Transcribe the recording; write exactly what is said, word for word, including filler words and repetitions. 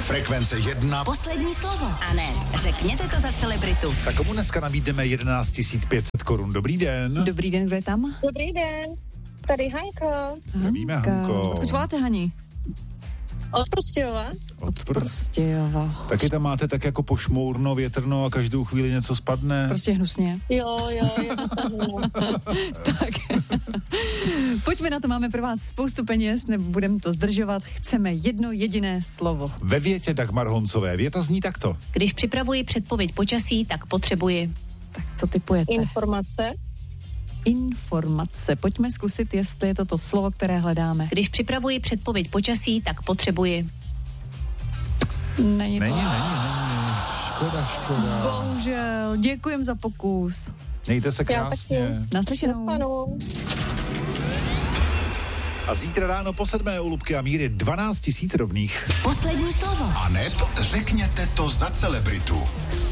Frekvence jedna. Poslední slovo. A ne, řekněte to za celebritu. Tak komu dneska nabídneme jedenáct tisíc pět set korun. Dobrý den. Dobrý den, kdo je tam? Dobrý den, tady Hanka. Zdravíme, Hanko. Odkud voláte, Hani? Od Prostějova. Od pr- Prostějova. Taky tam máte tak jako pošmourno, větrno a každou chvíli něco spadne. Prostě hnusně. Jo, jo, je to tak. Tak. Pojďme na to, máme pro vás spoustu peněz, nebudeme to zdržovat, chceme jedno jediné slovo. Ve větě Dagmar Honcové. Věta zní takto. Když připravuji předpověď počasí, tak potřebuji. Tak co typujete? Informace. Informace. Pojďme zkusit, jestli je to to slovo, které hledáme. Když připravuji předpověď počasí, tak potřebuji. Není, Není, není, není. Škoda, škoda. Bohužel, děkujem za pokus. Mějte se krásně. Naslyšenou. Naschledanou. A zítra ráno po sedmé u Lubky a Míry dvanáct tisíc rovných. Poslední slovo. A neb řekněte to za celebritu.